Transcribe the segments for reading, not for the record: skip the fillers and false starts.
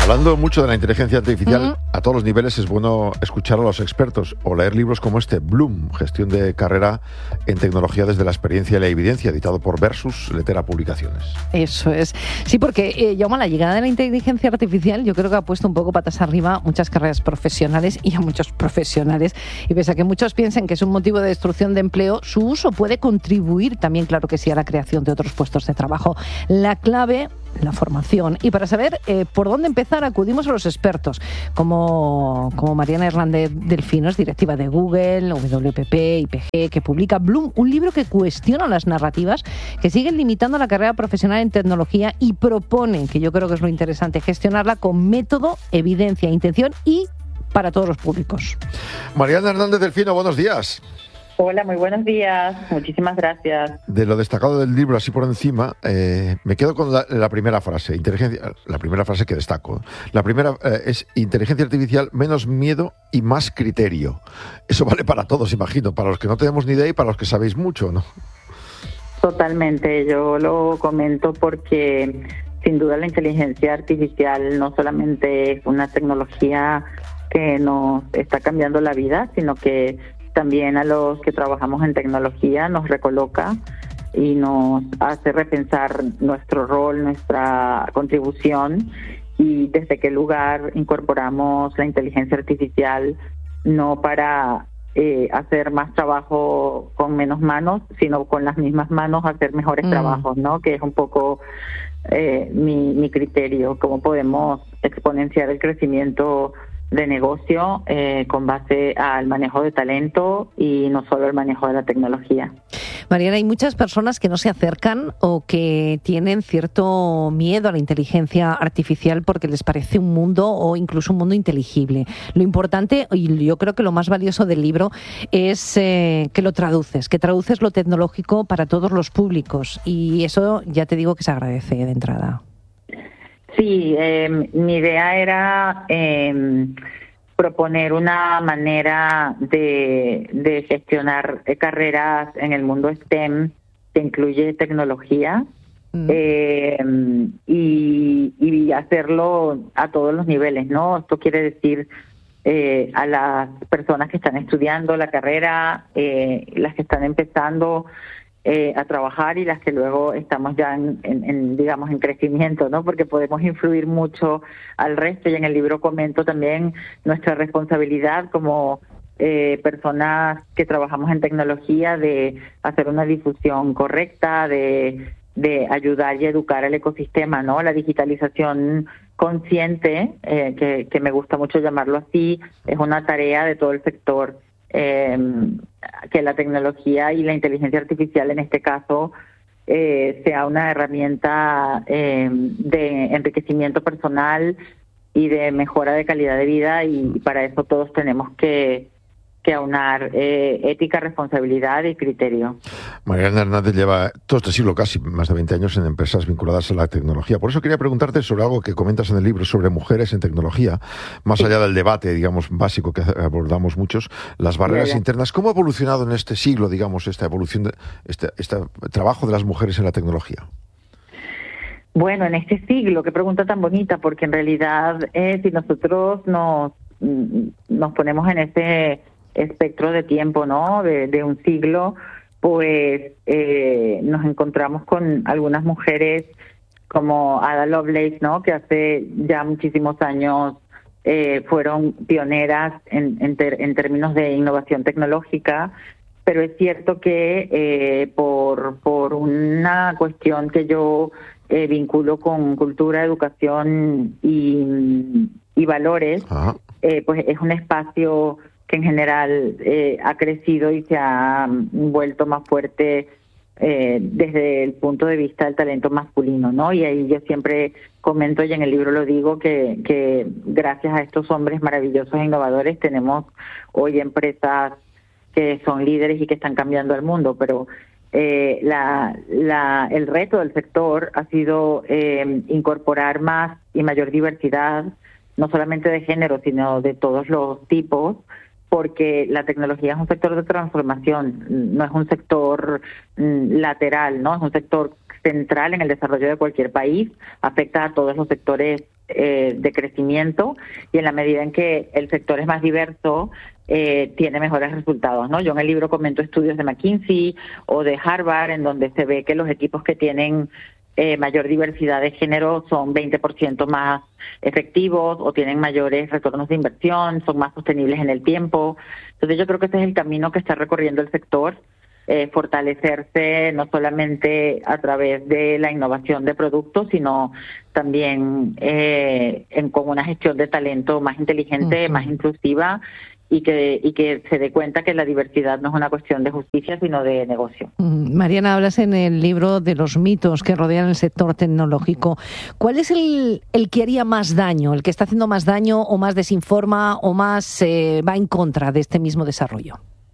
Hablando mucho de la inteligencia artificial, a todos los niveles es bueno escuchar a los expertos o leer libros como este, Bloom, Gestión de Carrera en Tecnología desde la Experiencia y la Evidencia, editado por Versus, Letera Publicaciones. Eso es. Sí, porque Jaume, la llegada de la inteligencia artificial yo creo que ha puesto un poco patas arriba muchas carreras profesionales y a muchos profesionales. Y pese a que muchos piensen que es un motivo de destrucción de empleo, su uso puede contribuir también, claro que sí, a la creación de otros puestos de trabajo. La clave, la formación. Y para saber por dónde empezar, acudimos a los expertos, como Mariana Hernández Delfino, es directiva de Google, WPP, IPG, que publica Bloom, un libro que cuestiona las narrativas que siguen limitando la carrera profesional en tecnología y propone, que yo creo que es lo interesante, gestionarla con método, evidencia, intención y para todos los públicos. Mariana Hernández Delfino, buenos días. Hola, muy buenos días. Muchísimas gracias. De lo destacado del libro, así por encima, me quedo con la primera frase, la primera frase que destaco. La primera es inteligencia artificial, menos miedo y más criterio. Eso vale para todos, imagino, para los que no tenemos ni idea y para los que sabéis mucho, ¿no? Totalmente. Yo lo comento porque, sin duda, la inteligencia artificial no solamente es una tecnología que nos está cambiando la vida, sino que también a los que trabajamos en tecnología nos recoloca y nos hace repensar nuestro rol, nuestra contribución y desde qué lugar incorporamos la inteligencia artificial, no para hacer más trabajo con menos manos, sino con las mismas manos hacer mejores trabajos, ¿no? Que es un poco mi criterio, cómo podemos exponenciar el crecimiento de negocio con base al manejo de talento y no solo el manejo de la tecnología. Mariana, hay muchas personas que no se acercan o que tienen cierto miedo a la inteligencia artificial porque les parece un mundo o incluso un mundo inteligible. Lo importante, y yo creo que lo más valioso del libro, es que lo traduces, que traduces lo tecnológico para todos los públicos, y eso ya te digo que se agradece de entrada. Sí, mi idea era proponer una manera de gestionar carreras en el mundo STEM que incluye tecnología y hacerlo a todos los niveles, ¿no? Esto quiere decir a las personas que están estudiando la carrera, las que están empezando a trabajar y las que luego estamos ya digamos en crecimiento, ¿no? Porque podemos influir mucho al resto, y en el libro comento también nuestra responsabilidad como personas que trabajamos en tecnología de hacer una difusión correcta, de ayudar y educar al ecosistema, ¿no? La digitalización consciente, que me gusta mucho llamarlo así, es una tarea de todo el sector. Que la tecnología y la inteligencia artificial en este caso sea una herramienta de enriquecimiento personal y de mejora de calidad de vida, y para eso todos tenemos que aunar ética, responsabilidad y criterio. Mariana Hernández lleva todo este siglo, casi más de 20 años, en empresas vinculadas a la tecnología. Por eso quería preguntarte sobre algo que comentas en el libro sobre mujeres en tecnología, más allá del debate, digamos, básico que abordamos muchos, las barreras internas. ¿Cómo ha evolucionado en este siglo, digamos, esta evolución, de este trabajo de las mujeres en la tecnología? Bueno, en este siglo, qué pregunta tan bonita, porque en realidad si nosotros nos ponemos en ese espectro de tiempo, ¿no? De un siglo, pues nos encontramos con algunas mujeres como Ada Lovelace, ¿no? Que hace ya muchísimos años fueron pioneras en términos de innovación tecnológica, pero es cierto que por una cuestión que yo vinculo con cultura, educación y valores, pues es un espacio que en general ha crecido y se ha vuelto más fuerte desde el punto de vista del talento masculino, ¿no? Y ahí yo siempre comento, y en el libro lo digo, que gracias a estos hombres maravillosos e innovadores tenemos hoy empresas que son líderes y que están cambiando el mundo, pero el reto del sector ha sido incorporar más y mayor diversidad, no solamente de género, sino de todos los tipos, porque la tecnología es un sector de transformación, no es un sector lateral, ¿no? Es un sector central en el desarrollo de cualquier país, afecta a todos los sectores de crecimiento, y en la medida en que el sector es más diverso, tiene mejores resultados, ¿no? Yo en el libro comento estudios de McKinsey o de Harvard, en donde se ve que los equipos que tienen mayor diversidad de género son 20% más efectivos o tienen mayores retornos de inversión, son más sostenibles en el tiempo. Entonces yo creo que ese es el camino que está recorriendo el sector, fortalecerse no solamente a través de la innovación de productos, sino también con una gestión de talento más inteligente, más inclusiva, y que se dé cuenta que la diversidad no es una cuestión de justicia, sino de negocio. Mariana, hablas en el libro de los mitos que rodean el sector tecnológico. ¿Cuál es el que haría más daño, el que está haciendo más daño o más desinforma o más va en contra de este mismo desarrollo?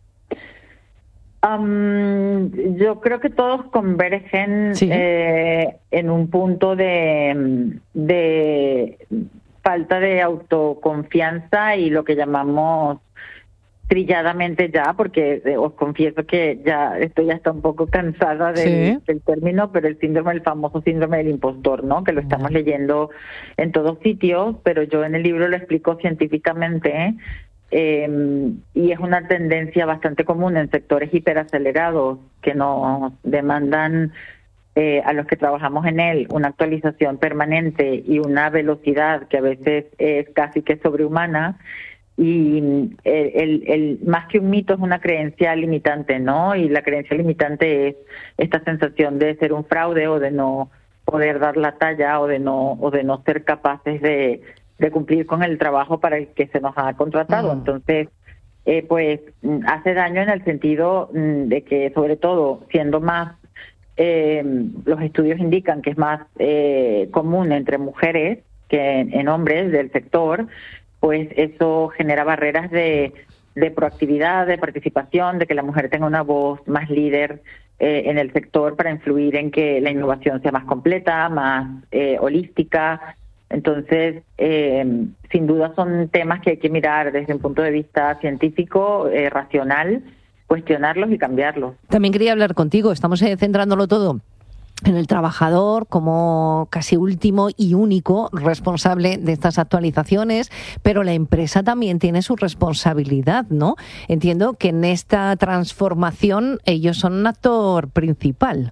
Yo creo que todos convergen en un punto de falta de autoconfianza y lo que llamamos trilladamente ya, porque os confieso que ya estoy hasta un poco cansada del término, pero el famoso síndrome del impostor, ¿no? Que lo estamos leyendo en todos sitios, pero yo en el libro lo explico científicamente, y es una tendencia bastante común en sectores hiperacelerados que nos demandan a los que trabajamos en él una actualización permanente y una velocidad que a veces es casi que sobrehumana, y el más que un mito es una creencia limitante, ¿no? Y la creencia limitante es esta sensación de ser un fraude o de no poder dar la talla o de no ser capaces de cumplir con el trabajo para el que se nos ha contratado. Entonces, pues hace daño en el sentido de que, sobre todo, siendo más los estudios indican que es más común entre mujeres que en hombres del sector, pues eso genera barreras de proactividad, de participación, de que la mujer tenga una voz más líder en el sector para influir en que la innovación sea más completa, más holística. Entonces, sin duda son temas que hay que mirar desde un punto de vista científico, racional, cuestionarlos y cambiarlos. También quería hablar contigo, estamos centrándolo todo en el trabajador como casi último y único responsable de estas actualizaciones, pero la empresa también tiene su responsabilidad, ¿no? Entiendo que en esta transformación ellos son un actor principal.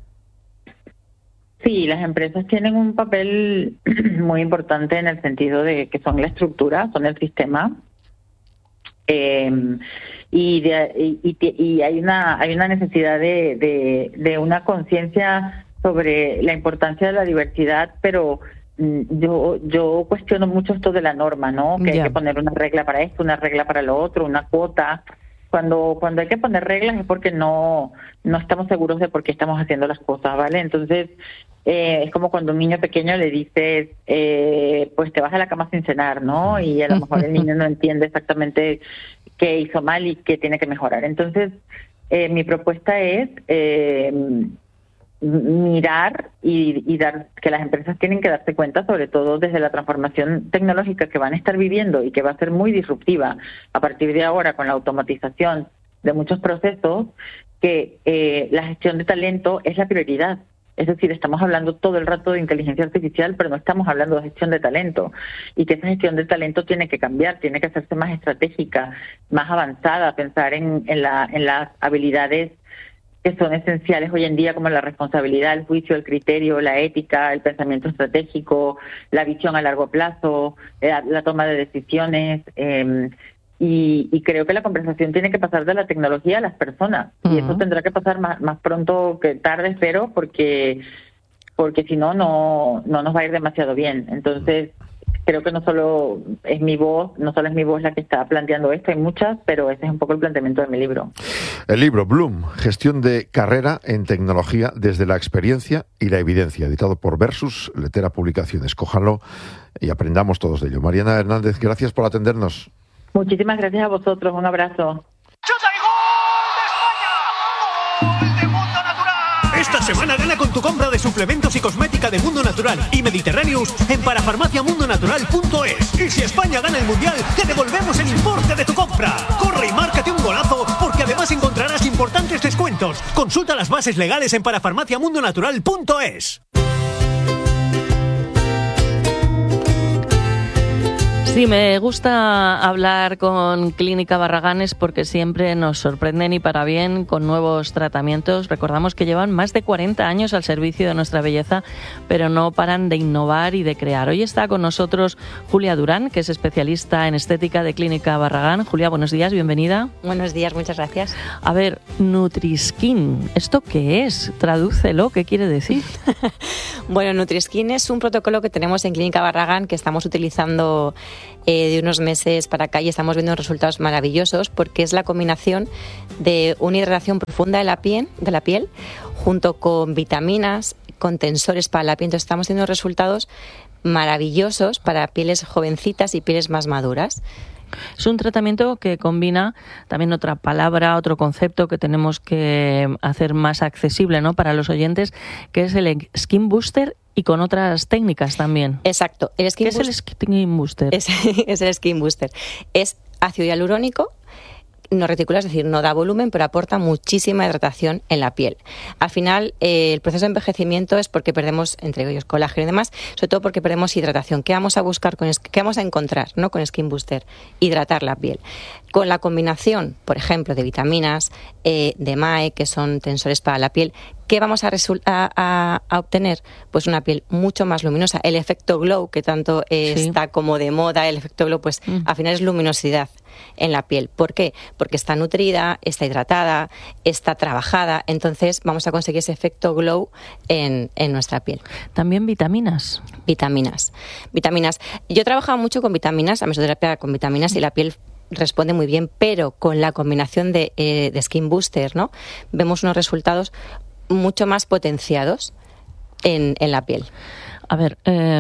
Sí, las empresas tienen un papel muy importante en el sentido de que son la estructura, son el sistema, y hay una necesidad de una conciencia sobre la importancia de la diversidad, pero yo cuestiono mucho esto de la norma, ¿no? Que hay que poner una regla para esto, una regla para lo otro, una cuota. Cuando hay que poner reglas es porque no estamos seguros de por qué estamos haciendo las cosas, ¿vale? Entonces, es como cuando a un niño pequeño le dices, pues te vas a la cama sin cenar, ¿no? Y a lo mejor el niño no entiende exactamente qué hizo mal y qué tiene que mejorar. Entonces, mi propuesta es mirar y dar que las empresas tienen que darse cuenta, sobre todo desde la transformación tecnológica que van a estar viviendo y que va a ser muy disruptiva a partir de ahora con la automatización de muchos procesos, que la gestión de talento es la prioridad. Es decir, estamos hablando todo el rato de inteligencia artificial, pero no estamos hablando de gestión de talento, y que esa gestión de talento tiene que cambiar, tiene que hacerse más estratégica, más avanzada, pensar en las habilidades que son esenciales hoy en día, como la responsabilidad, el juicio, el criterio, la ética, el pensamiento estratégico, la visión a largo plazo, la toma de decisiones. Y creo que la conversación tiene que pasar de la tecnología a las personas. Y eso tendrá que pasar más pronto que tarde, espero, porque si no nos va a ir demasiado bien. Entonces, creo que no solo es mi voz la que está planteando esto, hay muchas, pero ese es un poco el planteamiento de mi libro. El libro Bloom, Gestión de Carrera en Tecnología desde la Experiencia y la Evidencia, editado por Versus, Letera Publicaciones. Cójanlo y aprendamos todos de ello. Mariana Hernández, gracias por atendernos. Muchísimas gracias a vosotros, un abrazo. ¡Chuta y gol de España! ¡Gol de Mundo Natural! Esta semana gana con tu compra de suplementos y cosmética de Mundo Natural y Mediterráneos en parafarmaciamundonatural.es. Y si España gana el Mundial, te devolvemos el importe de tu compra. Corre y márcate un golazo, porque además encontrarás importantes descuentos. Consulta las bases legales en parafarmaciamundonatural.es. Sí, me gusta hablar con Clínica Barragán porque siempre nos sorprenden y para bien con nuevos tratamientos. Recordamos que llevan más de 40 años al servicio de nuestra belleza, pero no paran de innovar y de crear. Hoy está con nosotros Julia Durán, que es especialista en estética de Clínica Barragán. Julia, buenos días, bienvenida. Buenos días, muchas gracias. A ver, Nutriskin, ¿esto qué es? Tradúcelo, ¿qué quiere decir? Bueno, Nutriskin es un protocolo que tenemos en Clínica Barragán que estamos utilizando de unos meses para acá y estamos viendo resultados maravillosos porque es la combinación de una hidratación profunda de la piel junto con vitaminas, con tensores para la piel. Entonces estamos teniendo resultados maravillosos para pieles jovencitas y pieles más maduras. Es un tratamiento que combina también otra palabra, otro concepto que tenemos que hacer más accesible, ¿no?, para los oyentes, que es el Skin Booster y con otras técnicas también. Exacto. ¿Qué es el Skin Booster? Es el Skin Booster. Es ácido hialurónico no reticular, es decir, no da volumen, pero aporta muchísima hidratación en la piel. Al final, el proceso de envejecimiento es porque perdemos, entre ellos, colágeno y demás, sobre todo porque perdemos hidratación. ¿Qué vamos a buscar qué vamos a encontrar, ¿no?, con Skin Booster? Hidratar la piel. Con la combinación, por ejemplo, de vitaminas, de MAE, que son tensores para la piel, ¿qué vamos a obtener? Pues una piel mucho más luminosa. El efecto glow, que tanto está como de moda, el efecto glow, pues al final es luminosidad en la piel. ¿Por qué? Porque está nutrida, está hidratada, está trabajada, entonces vamos a conseguir ese efecto glow en nuestra piel. ¿También vitaminas? Vitaminas. Yo he trabajado mucho con vitaminas, a mesoterapia con vitaminas, y la piel responde muy bien, pero con la combinación de Skin Booster, ¿no?, vemos unos resultados mucho más potenciados en la piel. A ver,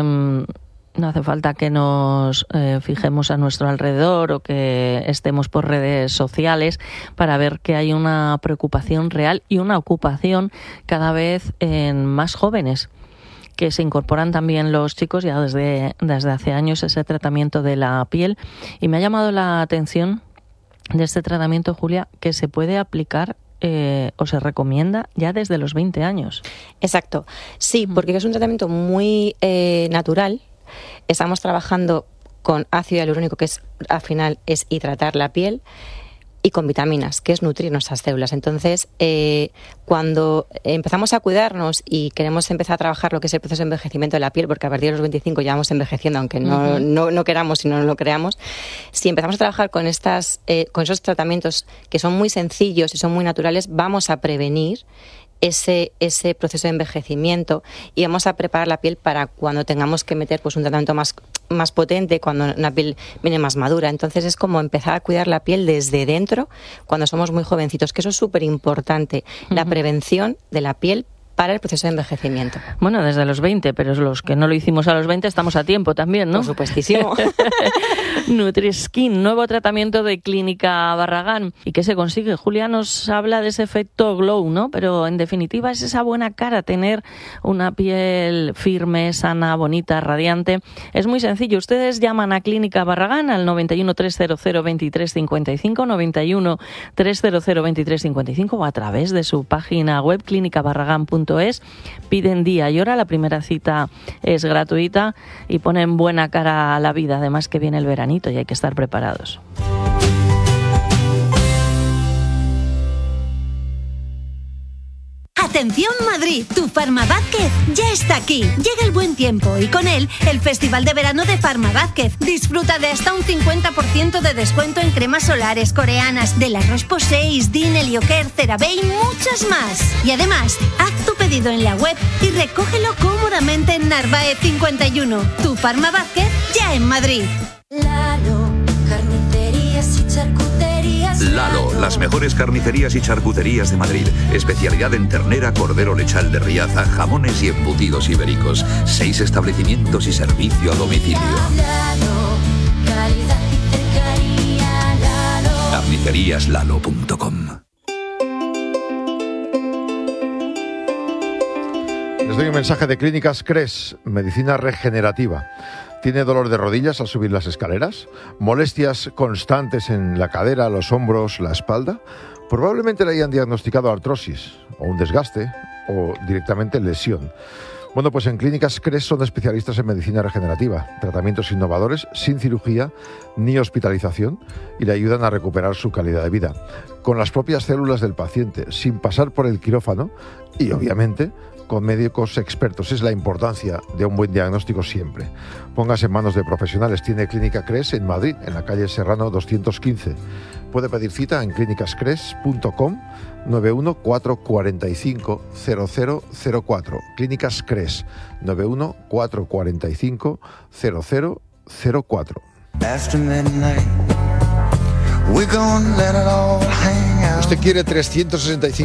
no hace falta que nos fijemos a nuestro alrededor o que estemos por redes sociales para ver que hay una preocupación real y una ocupación cada vez en más jóvenes, que se incorporan también los chicos ya desde hace años ese tratamiento de la piel. Y me ha llamado la atención de este tratamiento, Julia, que se puede aplicar o se recomienda ya desde los 20 años. Exacto. Sí, porque es un tratamiento muy natural. Estamos trabajando con ácido hialurónico, que al final es hidratar la piel, y con vitaminas, que es nutrir nuestras células. Entonces, cuando empezamos a cuidarnos y queremos empezar a trabajar lo que es el proceso de envejecimiento de la piel, porque a partir de los 25 ya vamos envejeciendo, aunque no queramos y no lo creamos, si empezamos a trabajar con esos tratamientos que son muy sencillos y son muy naturales, vamos a prevenir ese proceso de envejecimiento y vamos a preparar la piel para cuando tengamos que meter pues un tratamiento más potente, cuando una piel viene más madura. Entonces es como empezar a cuidar la piel desde dentro cuando somos muy jovencitos, que eso es súper importante, la prevención de la piel para el proceso de envejecimiento. Bueno, desde los 20, pero los que no lo hicimos a los 20 estamos a tiempo también, ¿no? Por supuestísimo. Nutriskin, nuevo tratamiento de Clínica Barragán. ¿Y qué se consigue? Julia nos habla de ese efecto glow, ¿no? Pero en definitiva es esa buena cara, tener una piel firme, sana, bonita, radiante. Es muy sencillo. Ustedes llaman a Clínica Barragán al 91 300 2355, 91 300 2355 o a través de su página web clínicabarragán.es. Piden día y hora, la primera cita es gratuita y ponen buena cara a la vida, además que viene el veranito y hay que estar preparados. Atención Madrid, tu Farma Vázquez ya está aquí. Llega el buen tiempo y con él el Festival de Verano de Farma Vázquez. Disfruta de hasta un 50% de descuento en cremas solares coreanas de la Roche-Posay, Din, Helioker, CeraVe y muchas más. Y además, haz tu pedido en la web y recógelo cómodamente en Narváez 51. Tu Farma Vázquez ya en Madrid. Lalo, carnicerías y charcuterías. Lalo, las mejores carnicerías y charcuterías de Madrid. Especialidad en ternera, cordero lechal de Riaza, jamones y embutidos ibéricos. 6 establecimientos y servicio a domicilio. Lalo, calidad y cercanía. Lalo. Carniceríaslalo.com. Les doy un mensaje de Clínicas Cres, medicina regenerativa. ¿Tiene dolor de rodillas al subir las escaleras? ¿Molestias constantes en la cadera, los hombros, la espalda? Probablemente le hayan diagnosticado artrosis, o un desgaste, o directamente lesión. Bueno, pues en Clínicas CRES son especialistas en medicina regenerativa, tratamientos innovadores, sin cirugía ni hospitalización, y le ayudan a recuperar su calidad de vida, con las propias células del paciente, sin pasar por el quirófano y, obviamente, con médicos expertos. Es la importancia de un buen diagnóstico siempre. Póngase en manos de profesionales. Tiene Clínica CRES en Madrid, en la calle Serrano 215. Puede pedir cita en clínicascres.com 91 445 0004. Clínicas CRES 91 445 0004. Usted quiere 365